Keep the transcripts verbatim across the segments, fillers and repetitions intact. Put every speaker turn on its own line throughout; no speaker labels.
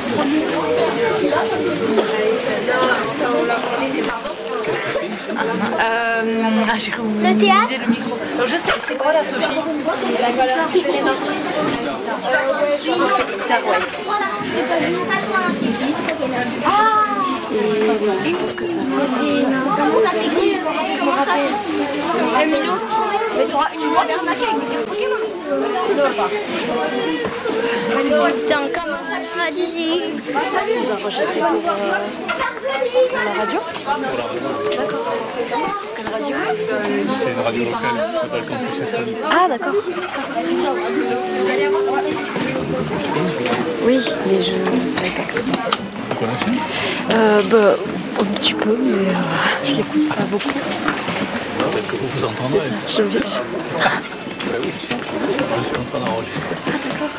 Euh, ah, j'ai cru que vous
Le théâtre.
disiez le micro. Alors, je sais, c'est quoi là, Sophie?
C'est la guitare, je fais partie. Je crois que c'est guitare, ouais. Ah. Et bon, je pense que ça va. Et comment ça s'écrit? Comment ça s'écrit? Emilio. Mais toi, tu vois bien avec des Pokémon. Putain, comment ça tu m'as dit? Vous enregistrez pour, euh, pour la radio? D'accord. Quelle radio?
C'est une radio locale qui s'appelle Campus F M.
Ah, d'accord. Oui, mais je ne savais pas que c'était.
Vous connaissez?
Euh, bah, un petit peu, mais euh, je l'écoute pas beaucoup.
Peut-être que vous vous entendrez.
C'est ça, je vais.
Bah oui, je suis en train d'enregistrer.
Ah, d'accord.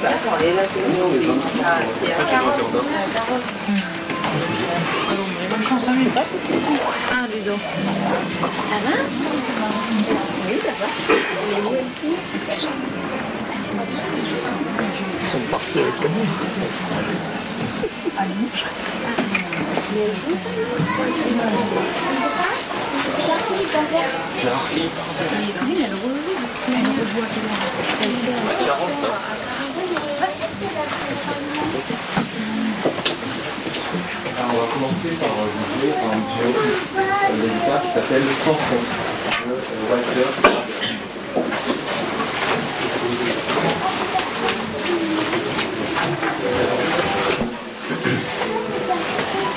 Bonne chance à lui. Ah, Ludo. Ça va? Oui, ça va. Et vous aussi?
Ils sont partis avec le monde.
Ah non, je reste pas.
J'ai un film.
Et Soline, elle rejoue. Elle rejoue à quelle heure?
quarante.
Alors on va commencer par jouer un duo de guitare qui s'appelle Chanson de Walter.